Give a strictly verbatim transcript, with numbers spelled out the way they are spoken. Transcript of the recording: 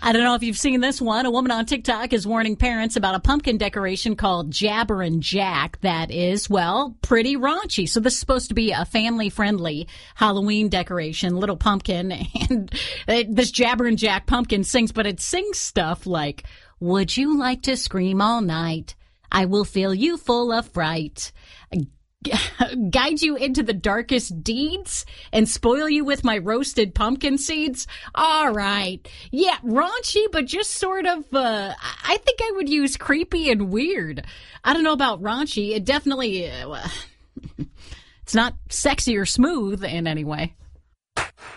I don't know if you've seen this one. A woman on TikTok is warning parents about a pumpkin decoration called Jabberin' Jack that is, well, pretty raunchy. So this is supposed to be a family-friendly Halloween decoration, little pumpkin, and this Jabberin' Jack pumpkin sings, but it sings stuff like, would you like to scream all night? I will fill you full of fright. Guide you into the darkest deeds and spoil you with my roasted pumpkin seeds. All right. Yeah, raunchy, but just sort of, uh, I think I would use creepy and weird. I don't know about raunchy. It definitely, uh, it's not sexy or smooth in any way.